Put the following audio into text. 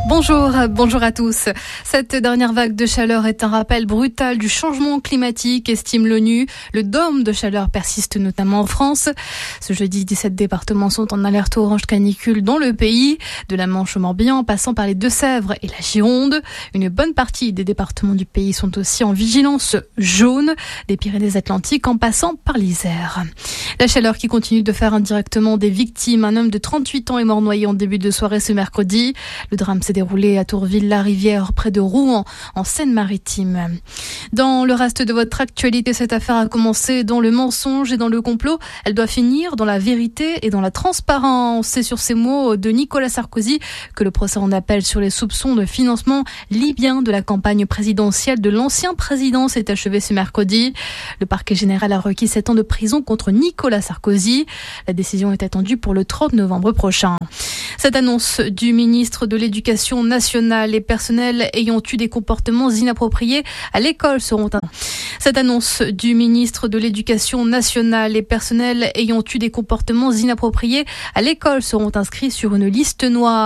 Bonjour à tous. Cette dernière vague de chaleur est un rappel brutal du changement climatique, estime l'ONU. Le dôme de chaleur persiste notamment en France. Ce jeudi, 17 départements sont en alerte orange canicule dans le pays, de la Manche au Morbihan, en passant par les Deux-Sèvres et la Gironde. Une bonne partie des départements du pays sont aussi en vigilance jaune, des Pyrénées-Atlantiques en passant par l'Isère. La chaleur qui continue de faire indirectement des victimes. Un homme de 38 ans est mort noyé en début de soirée ce mercredi. Le drame s'est déroulé à Tourville-la-Rivière, près de Rouen, en Seine-Maritime. Dans le reste de votre actualité, cette affaire a commencé dans le mensonge et dans le complot. Elle doit finir dans la vérité et dans la transparence. C'est sur ces mots de Nicolas Sarkozy que le procès en appel sur les soupçons de financement libyen de la campagne présidentielle de l'ancien président s'est achevé ce mercredi. Le parquet général a requis 7 ans de prison contre Nicolas Sarkozy. La décision est attendue pour le 30 novembre prochain. Cette annonce du ministre de l'Éducation nationale, les personnels ayant eu des comportements inappropriés à l'école seront Cette annonce du ministre de l'Éducation nationale, les personnels ayant eu des comportements inappropriés à l'école seront inscrits sur une liste noire.